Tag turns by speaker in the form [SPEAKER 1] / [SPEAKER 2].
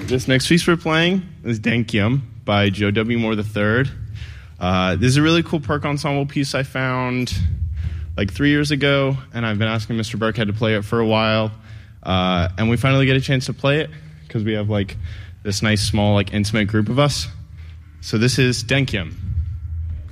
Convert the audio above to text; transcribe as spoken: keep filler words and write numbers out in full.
[SPEAKER 1] This next piece we're playing is Denkyum by Joe W. Moore the third. Uh, this is a really cool perk ensemble piece I found like three years ago, and I've been asking Mister Burkhead to play it for a while. Uh, and we finally get a chance to play it because we have like this nice small like intimate group of us. So this is Denkyum.